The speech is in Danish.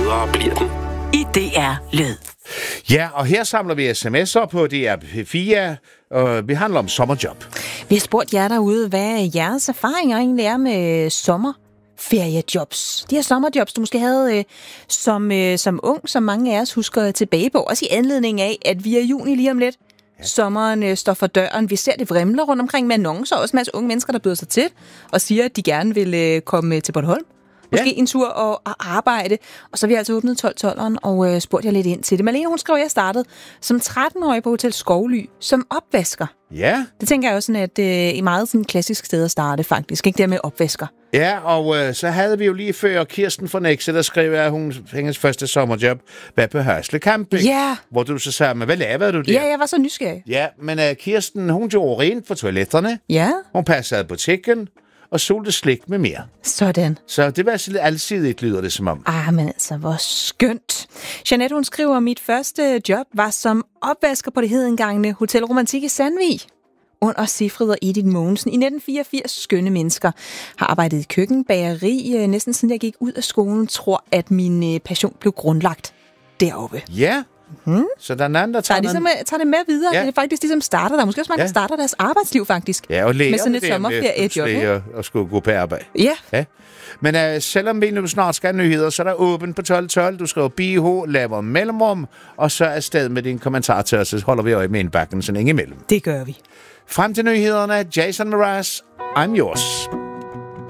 bedre bliver den. I DR Lyd. Ja, og her samler vi sms'er på DR P4, og vi handler om sommerjob. Vi har spurgt jer derude, hvad jeres erfaringer egentlig er med sommerferiejobs. De her sommerjobs, du måske havde som ung, som mange af os husker tilbage på. Også i anledning af, at vi er juni lige om lidt. Ja. Sommeren står for døren. Vi ser det vrimler rundt omkring med annoncer. Også en masse unge mennesker, der byder sig til og siger, at de gerne vil komme til Bornholm. Måske en tur og arbejde. Og så har vi altså åbnet 12-12'eren og spurgt jer lidt ind til det. Malene, hun skrev, at jeg startede som 13-årig på Hotel Skovly som opvasker. Ja. Det tænker jeg også sådan, at et meget sådan klassisk sted at starte faktisk. Ikke der med opvasker. Ja, og så havde vi jo lige før Kirsten fra Nexø, der skrev, at hendes første sommerjob var på Hørsle Camping. Ja. Hvor du så sagde, hvad lavede du der? Ja, jeg var så nysgerrig. Ja, men Kirsten, hun gjorde rent på toiletterne. Ja. Hun passede butikken og solte slik med mere. Sådan. Så det var så lidt alsidigt, lyder det som om. Men altså, hvor skønt. Jeanette, hun skriver, at mit første job var som opvasker på det hedengangne Hotel Romantik i Sandvig. Under Sifrid og Edith Mogensen. I 1984 skønne mennesker. Har arbejdet i køkken, bageri, næsten siden jeg gik ud af skolen. Tror, at min passion blev grundlagt deroppe. Ja. Så der er en anden, der tager det med videre. Ja. Det er faktisk de, som starter der. Måske også mange, der starter deres arbejdsliv, faktisk. Ja, og lærer med sådan et sommerferiejob. Og skulle gå på arbejde. Ja. Men selvom vi nu snart skal have nyheder, så er der åbent på 1212. Du skriver BH, laver mellemrum, og så er sted med din kommentar til os. Så holder vi øje med indbakken sådan imellem. Det gør vi. Frem til nyhederne, Jason Mraz, I'm Yours.